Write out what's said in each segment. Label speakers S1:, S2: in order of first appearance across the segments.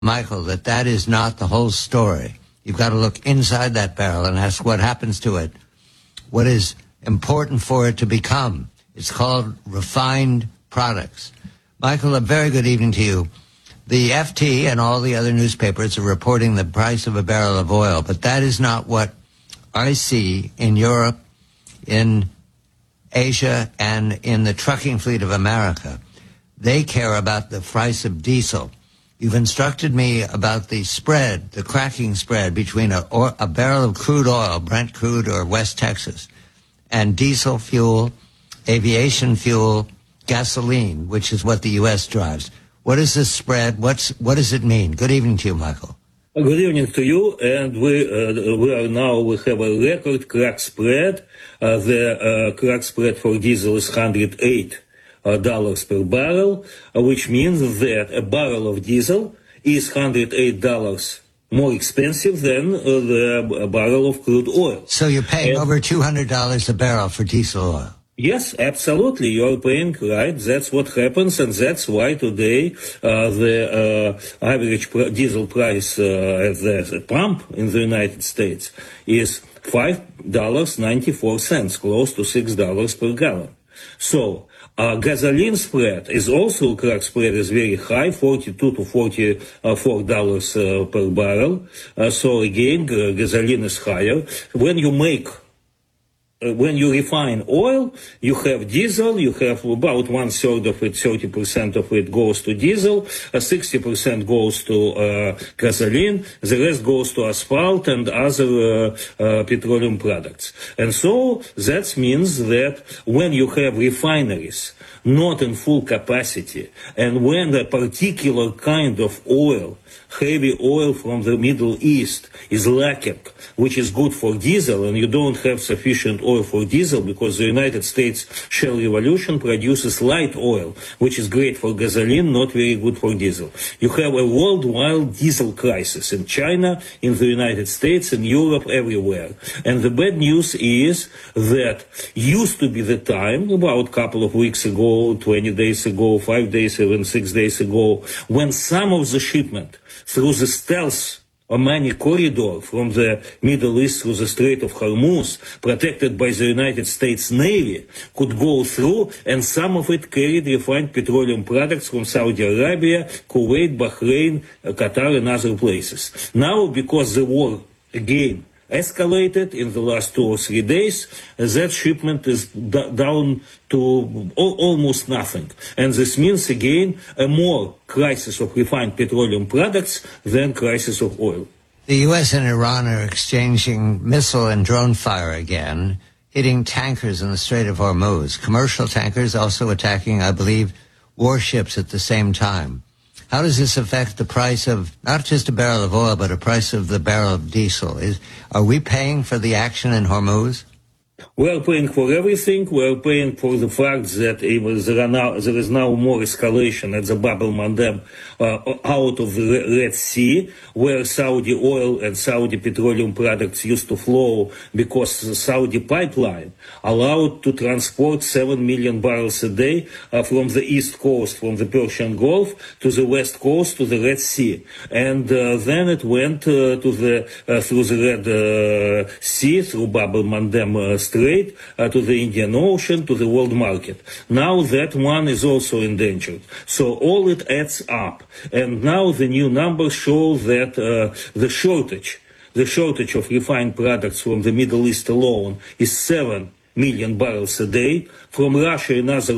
S1: Michael, that that is not the whole story. You've got to look inside that barrel and ask what happens to it, what is important for it to become. It's called refined products. Michael, a very good evening to you. The FT and all the other newspapers are reporting the price of a barrel of oil, but that is not what I see in Europe, in Asia, and in the trucking fleet of America. They care about the price of diesel. You've instructed me about the spread, the cracking spread between a barrel of crude oil, Brent crude or West Texas, and diesel fuel, aviation fuel, gasoline, which is what the U.S. drives. What is this spread? What does it mean? Good evening to you, Michael.
S2: Good evening to you, and we have a record crack spread. The crack spread for diesel is $108 per barrel, which means that a barrel of diesel is $108 more expensive than the barrel of crude oil.
S1: So you're paying over $200 a barrel for diesel oil.
S2: Yes, absolutely. You're paying, right? That's what happens, and that's why today the average diesel price at the pump in the United States is $5.94, close to $6 per gallon. So gasoline spread is also, crack spread is very high, $42 to $44 per barrel. So again, gasoline is higher. When you refine oil, you have diesel, you have about 1/3 of it, 30% of it goes to diesel, 60% goes to gasoline, the rest goes to asphalt and other petroleum products. And so that means that when you have refineries not in full capacity, and when a particular kind of oil, heavy oil from the Middle East, is lacking, which is good for diesel, and you don't have sufficient oil for diesel because the United States shale revolution produces light oil, which is great for gasoline, not very good for diesel. You have a worldwide diesel crisis in China, in the United States, in Europe, everywhere. And the bad news is that used to be the time, about a couple of weeks ago, 20 days ago, 5 days, even 6 days ago, when some of the shipment through the stealth Omani corridor from the Middle East through the Strait of Hormuz, protected by the United States Navy, could go through, and some of it carried refined petroleum products from Saudi Arabia, Kuwait, Bahrain, Qatar, and other places. Now, because the war again escalated in the last 2 or 3 days, that shipment is down to almost nothing. And this means, again, a more crisis of refined petroleum products than crisis of oil.
S1: The U.S. and Iran are exchanging missile and drone fire again, hitting tankers in the Strait of Hormuz. Commercial tankers also attacking, I believe, warships at the same time. How does this affect the price of not just a barrel of oil, but a price of the barrel of diesel? Are we paying for the action in Hormuz?
S2: We are paying for everything. We are paying for the fact that there is now more escalation at the Bab el-Mandeb out of the Red Sea, where Saudi oil and Saudi petroleum products used to flow because the Saudi pipeline allowed to transport 7 million barrels a day from the east coast, from the Persian Gulf, to the west coast, to the Red Sea. And then it went through the Red Sea, through Bab el-Mandeb Strait, to the Indian Ocean, to the world market. Now that one is also endangered. So all it adds up. And now the new numbers show that the shortage of refined products from the Middle East alone is 7 million barrels a day. From Russia, another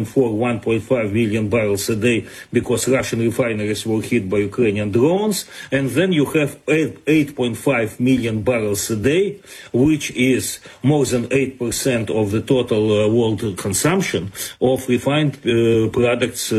S2: 1.5 million barrels a day, because Russian refineries were hit by Ukrainian drones. And then you have 8.5 million barrels a day, which is more than 8% of the total world consumption of refined products,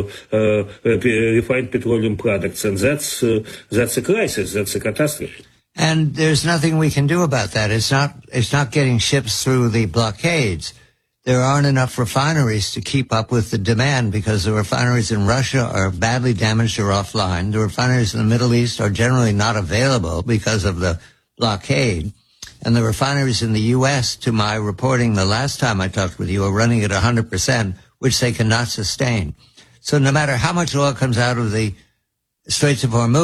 S2: refined petroleum products. And that's a crisis. That's a catastrophe.
S1: And there's nothing we can do about that. It's not getting ships through the blockades. There aren't enough refineries to keep up with the demand because the refineries in Russia are badly damaged or offline. The refineries in the Middle East are generally not available because of the blockade. And the refineries in the U.S., to my reporting the last time I talked with you, are running at 100%, which they cannot sustain. So no matter how much oil comes out of the Straits of Hormuz.